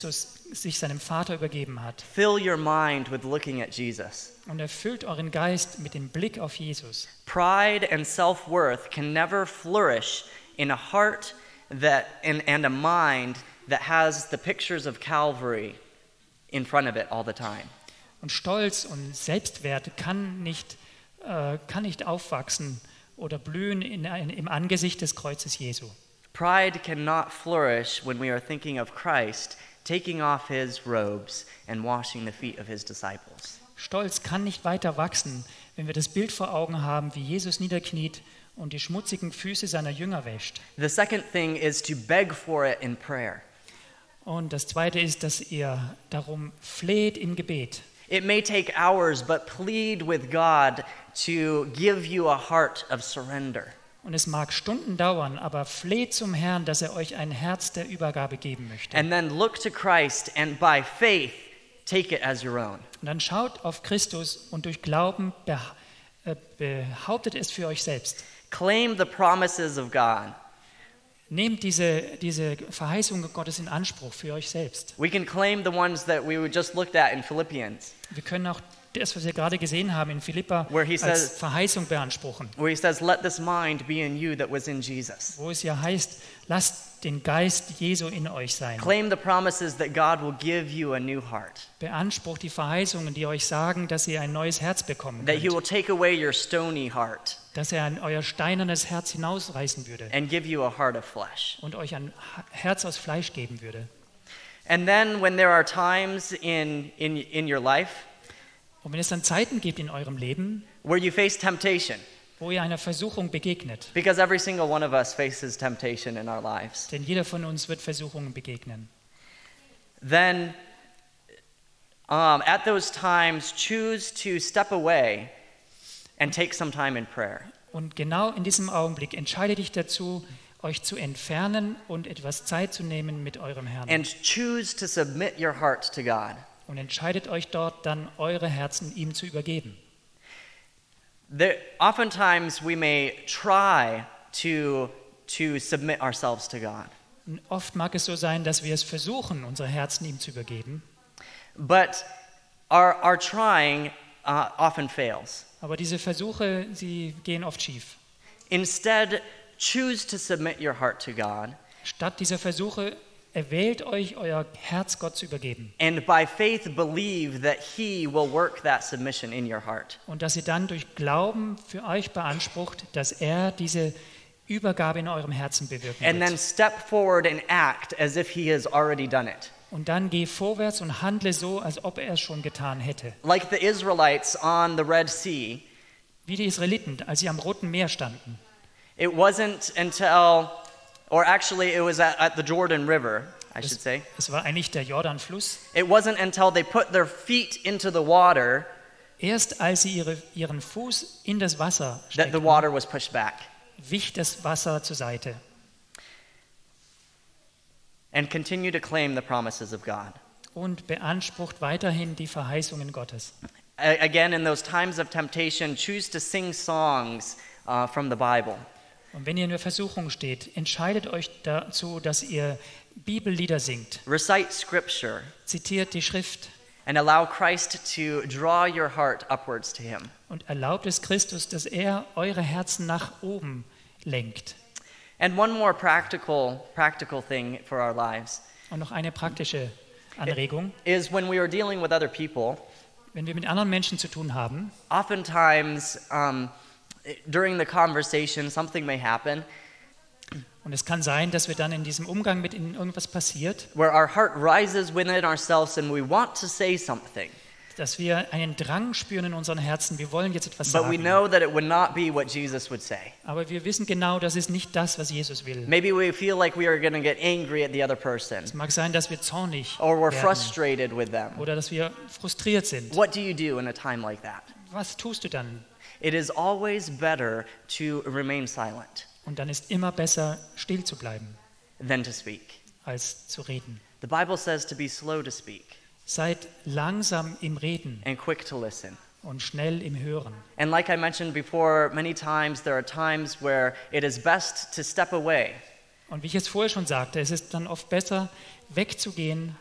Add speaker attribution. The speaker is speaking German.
Speaker 1: Jesus sich seinem Vater übergeben hat.
Speaker 2: Fill your mind with looking at Jesus.
Speaker 1: Und erfüllt euren Geist mit dem Blick auf Jesus.
Speaker 2: Pride and self-worth can never flourish in a heart and a mind that has the pictures of Calvary in front of it all the time.
Speaker 1: Und Stolz und Selbstwert kann nicht aufwachsen oder blühen im Angesicht des Kreuzes Jesu.
Speaker 2: Pride cannot flourish when we are thinking of Christ taking off his robes and washing the feet of his disciples.
Speaker 1: Stolz kann nicht weiter wachsen, wenn wir das Bild vor Augen haben, wie Jesus niederkniet und die schmutzigen Füße seiner Jünger wäscht.
Speaker 2: The second thing is to beg for it in prayer.
Speaker 1: Und das Zweite ist, dass ihr darum fleht im Gebet.
Speaker 2: It may take hours, but plead with God to give you a heart of surrender.
Speaker 1: Und es mag Stunden dauern, aber fleht zum Herrn, dass er euch ein Herz der Übergabe geben möchte.
Speaker 2: And then look to Christ and by faith take it as your own.
Speaker 1: Und dann schaut auf Christus und durch Glauben behauptet es für euch selbst.
Speaker 2: Claim the promises of God.
Speaker 1: Nehmt diese Verheißung Gottes in Anspruch für euch selbst.
Speaker 2: We can claim the ones that we just looked at in Philippians,
Speaker 1: Wir können auch das, was wir gerade gesehen haben in Philippa,
Speaker 2: Where he
Speaker 1: als
Speaker 2: says-
Speaker 1: Verheißung beanspruchen.
Speaker 2: where he says, "Let this mind be in you that was in Jesus."
Speaker 1: Wo es ja heißt, lasst den Geist Jesu in euch sein.
Speaker 2: Claim the promises that God will give you a new heart,
Speaker 1: Beansprucht die Verheißungen, die euch sagen, dass ihr ein neues Herz bekommen
Speaker 2: that he
Speaker 1: könnt.
Speaker 2: will take away your stony heart
Speaker 1: Dass er euer steinernes Herz hinausreißen würde
Speaker 2: and give you a heart of flesh.
Speaker 1: und euch ein Herz aus Fleisch geben würde.
Speaker 2: And then when there are times in your life
Speaker 1: Und wenn es dann Zeiten gibt in eurem Leben,
Speaker 2: where you face temptation,
Speaker 1: wo ihr einer Versuchung begegnet,
Speaker 2: because every single one of us faces temptation in our lives,
Speaker 1: denn jeder von uns wird Versuchungen begegnen,
Speaker 2: then at those times choose to step away and take some time in prayer.
Speaker 1: und genau in diesem Augenblick entscheide dich dazu, euch zu entfernen und etwas Zeit zu nehmen mit eurem Herrn.
Speaker 2: And choose to submit your heart to God.
Speaker 1: Und entscheidet euch dort dann, eure Herzen ihm zu übergeben.
Speaker 2: Oftentimes we may try to submit ourselves to God,
Speaker 1: Und oft mag es so sein, dass wir es versuchen, unsere Herzen ihm zu übergeben,
Speaker 2: but our trying often fails.
Speaker 1: aber diese Versuche, sie gehen oft schief.
Speaker 2: Instead, choose to submit your heart to God,
Speaker 1: Statt dieser Versuche erwählt euch, euer Herz Gott zu übergeben.
Speaker 2: and by faith believe that He will work that submission in your heart.
Speaker 1: Und dass ihr dann durch Glauben für euch beansprucht, dass er diese Übergabe in eurem Herzen bewirken
Speaker 2: And then
Speaker 1: wird.
Speaker 2: step forward and act as if He has already done it.
Speaker 1: Und dann geh vorwärts und handle so, als ob er es schon getan hätte.
Speaker 2: Like the Israelites on the Red Sea,
Speaker 1: Wie die Israeliten, als sie am Roten Meer standen.
Speaker 2: it wasn't until, or actually it was at the Jordan River, I should say.
Speaker 1: Es war eigentlich der Jordanfluss.
Speaker 2: It wasn't until they put their feet into the water
Speaker 1: Erst als sie ihren Fuß in das Wasser
Speaker 2: that the
Speaker 1: steckten,
Speaker 2: water was pushed back.
Speaker 1: wich das Wasser zur Seite.
Speaker 2: And continue to claim the promises of God.
Speaker 1: Und beansprucht weiterhin die Verheißungen Gottes.
Speaker 2: Again, in those times of temptation, choose to sing songs from the Bible.
Speaker 1: Und wenn ihr in der Versuchung steht, entscheidet euch dazu, dass ihr Bibellieder singt.
Speaker 2: Recite scripture
Speaker 1: Zitiert die Schrift
Speaker 2: and allow Christ to draw your heart upwards to Him.
Speaker 1: und erlaubt es Christus, dass er eure Herzen nach oben lenkt.
Speaker 2: And one more practical thing for our lives
Speaker 1: Und noch eine praktische Anregung.
Speaker 2: is when we are dealing with other people,
Speaker 1: Wenn wir mit anderen Menschen zu tun haben,
Speaker 2: oftentimes during the conversation something may happen
Speaker 1: und es kann sein, dass wir dann in diesem Umgang mit ihnen irgendwas passiert,
Speaker 2: where our heart rises within ourselves and we want to say something,
Speaker 1: dass wir einen Drang spüren in unseren Herzen, wir wollen jetzt etwas
Speaker 2: but we
Speaker 1: sagen.
Speaker 2: know that it would not be what Jesus would say.
Speaker 1: Aber wir wissen genau, das ist nicht das, was Jesus will.
Speaker 2: Maybe we feel like we are going to get angry at the other person,
Speaker 1: Es mag sein, dass wir zornig
Speaker 2: or we're
Speaker 1: werden
Speaker 2: frustrated with them.
Speaker 1: oder dass wir frustriert sind.
Speaker 2: What do you do in a time like that?
Speaker 1: Was tust du dann?
Speaker 2: It is always better to remain silent
Speaker 1: Und dann ist immer besser, still zu bleiben,
Speaker 2: than to speak.
Speaker 1: als zu reden.
Speaker 2: The Bible says to be slow to speak
Speaker 1: Seid langsam im Reden
Speaker 2: and quick to listen.
Speaker 1: und schnell im Hören.
Speaker 2: And like I mentioned before, many times there are times where it is best to step away
Speaker 1: Und wie ich es vorher schon sagte, es ist dann oft besser, wegzugehen